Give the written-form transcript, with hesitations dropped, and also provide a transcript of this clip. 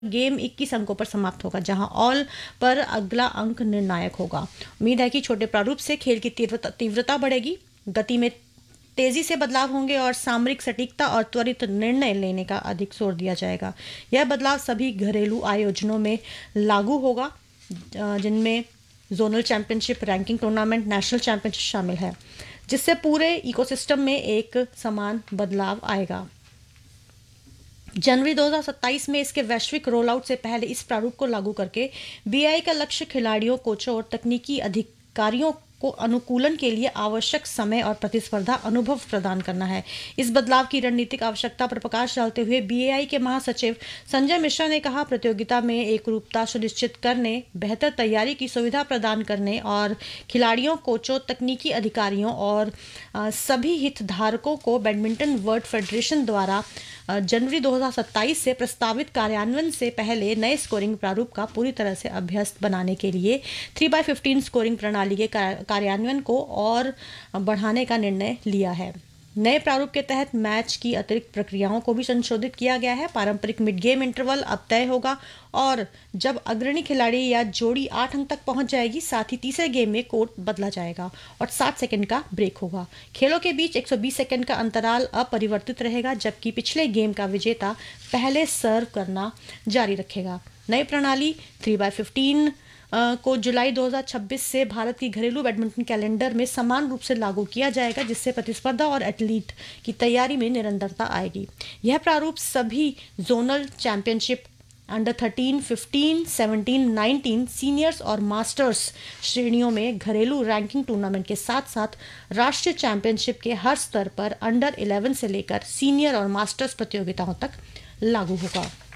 Game 21 अंकों पर समाप्त होगा, जहां ऑल पर अगला अंक निर्णायक होगा। उम्मीद है कि छोटे प्रारूप से खेल की तीव्रता बढ़ेगी, गति में तेजी से बदलाव होंगे और सामरिक सटीकता और त्वरित निर्णय लेने का अधिक जोर दिया जाएगा। यह बदलाव सभी घरेलू आयोजनों में लागू होगा, जिनमें zonal championship, ranking tournament, national championship शामिल है, जिससे पूरे इकोसिस्टम में एक समान बदलाव आएगा। जनवरी 2027 में इसके वैश्विक रोल आउट से पहले इस प्रारूप को लागू करके बीआई का लक्ष्य खिलाड़ियों, कोचों और तकनीकी अधिकारियों को अनुकूलन के लिए आवश्यक समय और प्रतिस्पर्धा अनुभव प्रदान करना है। इस बदलाव की रणनीतिक आवश्यकता पर प्रकाश डालते हुए बीएआई के महासचिव संजय मिश्रा ने कहा, प्रतियोगिता में एकरूपता सुनिश्चित करने, बेहतर तैयारी की सुविधा प्रदान करने और खिलाड़ियों, कोचों, तकनीकी अधिकारियों और सभी हितधारकों को बैडमिंटन वर्ल्ड फेडरेशन द्वारा जनवरी 2027 से प्रस्तावित कार्यान्वयन से पहले नए स्कोरिंग प्रारूप का पूरी तरह से अभ्यस्त बनाने के लिए 3x15 स्कोरिंग प्रणाली के कार्यान्वयन को और बढ़ाने का निर्णय लिया है। नए प्रारूप के तहत मैच की अतिरिक्त प्रक्रियाओं को भी संशोधित किया गया है। पारंपरिक मिड गेम इंटरवल अब तय होगा और जब अग्रणी खिलाड़ी या जोड़ी 8 अंक तक पहुंच जाएगी, साथ ही तीसरे गेम में कोर्ट बदला जाएगा और 60 सेकंड का ब्रेक होगा। खेलों के बीच 120 सेकंड का अंतराल अपरिवर्तित रहेगा, जबकि पिछले गेम का विजेता पहले सर्व करना जारी रखेगा। नई प्रणाली 3x15 को जुलाई 2026 से भारत की घरेलू बैडमिंटन कैलेंडर में समान रूप से लागू किया जाएगा, जिससे प्रतिस्पर्धा और एथलीट की तैयारी में निरंतरता आएगी। यह प्रारूप सभी जोनल चैंपियनशिप, अंडर 13, 15, 17, 19 सीनियर्स और मास्टर्स श्रेणियों में घरेलू रैंकिंग टूर्नामेंट के साथ साथ राष्ट्रीय चैंपियनशिप के हर स्तर पर अंडर 11 से लेकर सीनियर और मास्टर्स प्रतियोगिताओं तक लागू होगा।